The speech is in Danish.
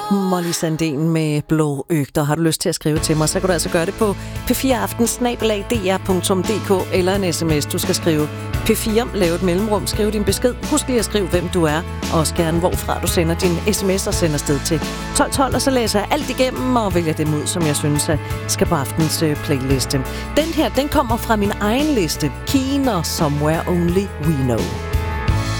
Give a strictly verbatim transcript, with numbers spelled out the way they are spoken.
Molly Sandén med blå øgter. Har du lyst til at skrive til mig, så kan du altså gøre det på p fire aften snabel-a d r punktum d k eller en sms. Du skal skrive P fire, lave et mellemrum, skrive din besked. Husk lige at skrive, hvem du er, og også gerne hvorfra du sender din sms og sender sted til tolv tolv, og så læser jeg alt igennem og vælger dem ud, som jeg synes skal på aftens playliste. Den her, den kommer fra min egen liste. Keener, Somewhere Only We Know.